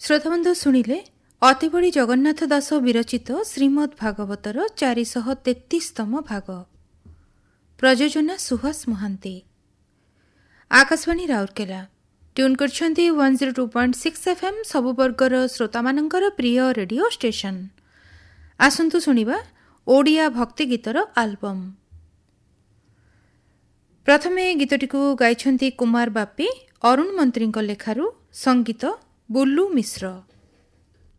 ଶ୍ରୋତାବନ୍ଧୁ ଶୁଣିଲେ ଅତିବଡ଼ି ଜଗନ୍ନାଥ ଦାସ ବିରଚିତ ଶ୍ରୀମଦ୍ ଭାଗବତର 433ତମ ଭାଗ। ପ୍ରଯୋଜନା ସୁହାସ ମହାନ୍ତି। ଆକାଶବାଣୀ ରାଉରକେଲା। ଟ୍ୟୁନ୍ କରିଛନ୍ତି 102.6 FM ସବୁ ବର୍ଗର ଶ୍ରୋତାମାନଙ୍କର ପ୍ରିୟ ରେଡିଓ ଷ୍ଟେସନ। ଆସନ୍ତୁ ଶୁଣିବା ଓଡ଼ିଆ ଭକ୍ତିଗୀତର ଆଲବମ୍। ପ୍ରଥମେ ଗୀତଟିକୁ ଗାଇଛନ୍ତି କୁମାର ବାପି, ଅରୁଣ ମନ୍ତ୍ରୀଙ୍କ ଲେଖାରୁ, ସଙ୍ଗୀତ ବୁଲୁ ମିଶ୍ର।